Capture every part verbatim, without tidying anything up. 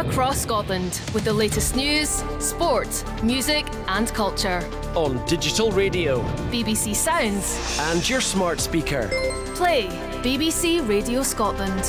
across Scotland with the latest news, sport, music and culture. On digital radio, B B C Sounds and your smart speaker. Play B B C Radio Scotland.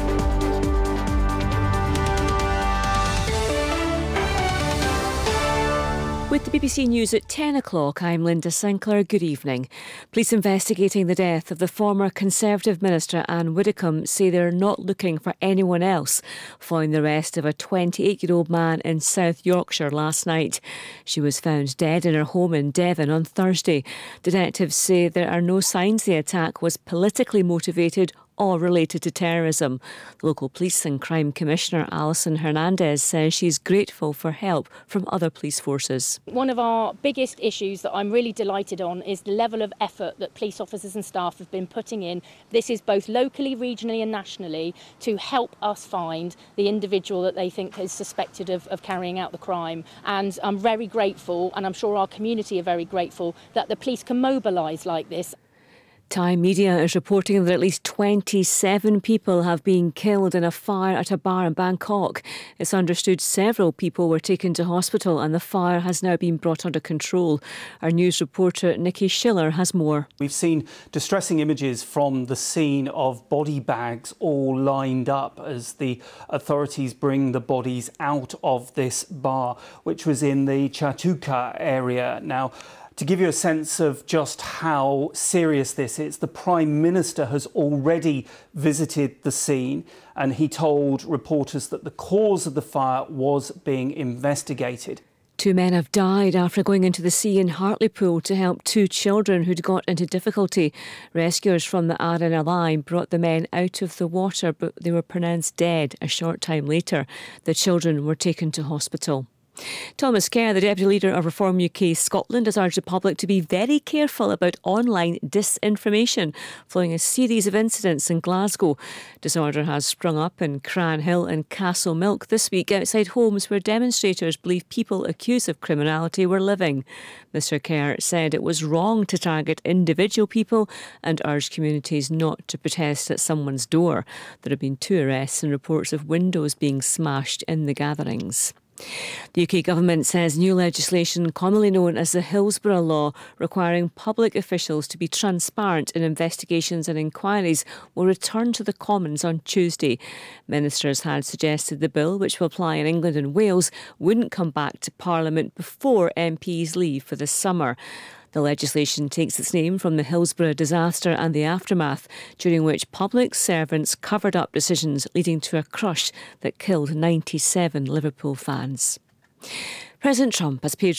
With the B B C News at ten o'clock, I'm Linda Sinclair. Good evening. Police investigating the death of the former Conservative Minister Anne Widdecombe say they're not looking for anyone else following the arrest of a twenty-eight-year-old man in South Yorkshire last night. She was found dead in her home in Devon on Thursday. Detectives say there are no signs the attack was politically motivated or related to terrorism. The local police and crime commissioner Alison Hernandez says she's grateful for help from other police forces. One of our biggest issues that I'm really delighted on is the level of effort that police officers and staff have been putting in. This is both locally, regionally and nationally to help us find the individual that they think is suspected of, of carrying out the crime. And I'm very grateful, and I'm sure our community are very grateful, that the police can mobilise like this. Time Media is reporting that at least twenty-seven people have been killed in a fire at a bar in Bangkok. It's understood several people were taken to hospital and the fire has now been brought under control. Our news reporter Nikki Schiller has more. We've seen distressing images from the scene of body bags all lined up as the authorities bring the bodies out of this bar, which was in the Chatuka area. Now, to give you a sense of just how serious this is, the Prime Minister has already visited the scene and he told reporters that the cause of the fire was being investigated. Two men have died after going into the sea in Hartlepool to help two children who'd got into difficulty. Rescuers from the Aran Alai brought the men out of the water, but they were pronounced dead a short time later. The children were taken to hospital. Thomas Kerr, the Deputy Leader of Reform U K Scotland, has urged the public to be very careful about online disinformation following a series of incidents in Glasgow. Disorder has sprung up in Cranhill and Castlemilk this week outside homes where demonstrators believe people accused of criminality were living. Mr Kerr said it was wrong to target individual people and urged communities not to protest at someone's door. There have been two arrests and reports of windows being smashed in the gatherings. The U K government says new legislation, commonly known as the Hillsborough Law, requiring public officials to be transparent in investigations and inquiries, will return to the Commons on Tuesday. Ministers had suggested the bill, which will apply in England and Wales, wouldn't come back to Parliament before M Ps leave for the summer. The legislation takes its name from the Hillsborough disaster and the aftermath, during which public servants covered up decisions leading to a crush that killed ninety-seven Liverpool fans. President Trump has paid